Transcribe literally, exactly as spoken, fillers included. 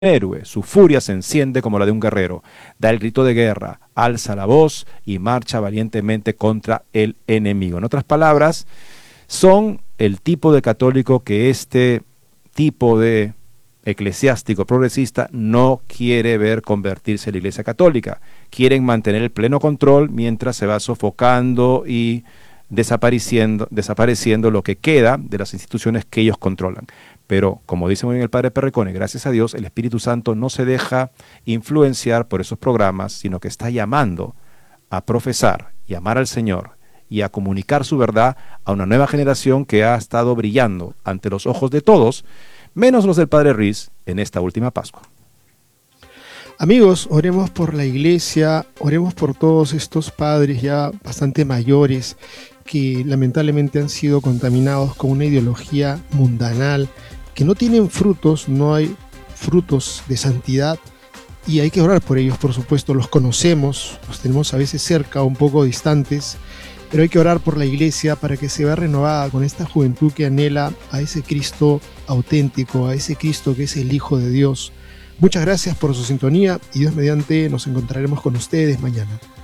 héroe, su furia se enciende como la de un guerrero, da el grito de guerra, alza la voz y marcha valientemente contra el enemigo. En otras palabras, son el tipo de católico que este tipo de eclesiástico progresista no quiere ver convertirse en la Iglesia Católica. Quieren mantener el pleno control mientras se va sofocando y desapareciendo, desapareciendo lo que queda de las instituciones que ellos controlan. Pero, como dice muy bien el padre Perricone, gracias a Dios, el Espíritu Santo no se deja influenciar por esos programas, sino que está llamando a profesar y amar al Señor y a comunicar su verdad a una nueva generación que ha estado brillando ante los ojos de todos, menos los del padre Riz, en esta última Pascua. Amigos, oremos por la iglesia, oremos por todos estos padres ya bastante mayores que lamentablemente han sido contaminados con una ideología mundanal, que no tienen frutos, no hay frutos de santidad, y hay que orar por ellos, por supuesto. Los conocemos, los tenemos a veces cerca, un poco distantes, pero hay que orar por la iglesia para que se vea renovada con esta juventud que anhela a ese Cristo auténtico, a ese Cristo que es el Hijo de Dios. Muchas gracias por su sintonía y Dios mediante nos encontraremos con ustedes mañana.